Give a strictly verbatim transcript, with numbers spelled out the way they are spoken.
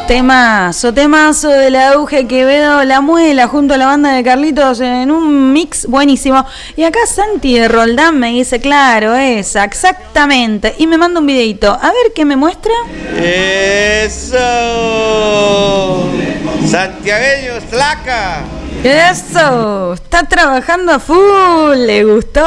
Temazo, temazo de la Auge Quevedo, La Muela junto a la banda de Carlitos en un mix buenísimo. Y acá Santi de Roldán me dice, claro, esa, exactamente. Y me manda un videito. A ver qué me muestra. Eso. Santiagueño, Slaca. Eso, está trabajando a full, le gustó.